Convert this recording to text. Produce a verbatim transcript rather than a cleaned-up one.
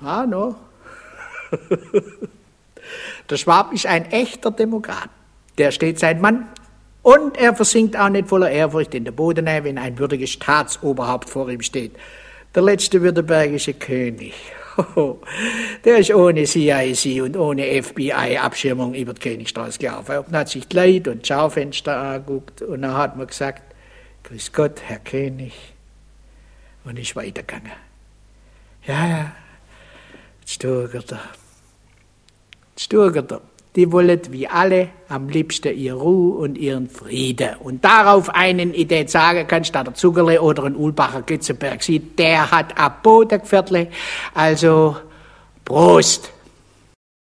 Ah, no. Der Schwab ist ein echter Demokrat. Der steht sein Mann und er versinkt auch nicht voller Ehrfurcht in der Bodenei, wenn ein würdiges Staatsoberhaupt vor ihm steht. Der letzte württembergische König. Der ist ohne C I C und ohne F B I-Abschirmung über die Königstraße gelaufen. Und hat sich die Leute und die Schaufenster angeguckt und dann hat man gesagt, grüß Gott, Herr König, und ist weitergegangen. Ja, ja, jetzt stürgert er. Jetzt stürgert er. Die wollen wie alle am liebsten ihre Ruhe und ihren Frieden. Und darauf einen, ich den sagen kann, statt der Zuckerle oder ein Ulbacher Gützenberg sieht, der hat ein Bodengeviertel. Also, Prost!